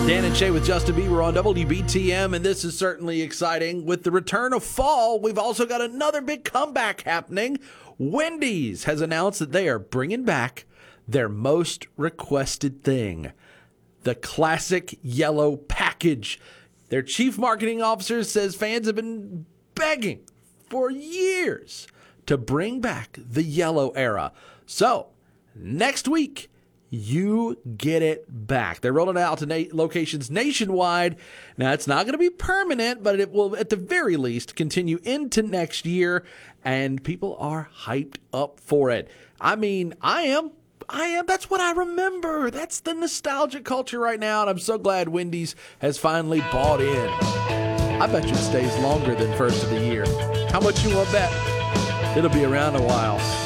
Dan and Shay with Justin Bieber on WBTM, and this is certainly exciting. With the return of fall, we've also got another big comeback happening. Wendy's has announced that they are bringing back their most requested thing, the classic yellow package. Their chief marketing officer says fans have been begging for years to bring back the yellow era. So, next week, you get it back. They're rolling it out to locations nationwide. Now, it's not going to be permanent, but it will, at the very least, continue into next year, and people are hyped up for it. I mean, I am. That's what I remember. That's the nostalgic culture right now, and I'm so glad Wendy's has finally bought in. I bet you it stays longer than first of the year. How much you want to bet? It'll be around a while.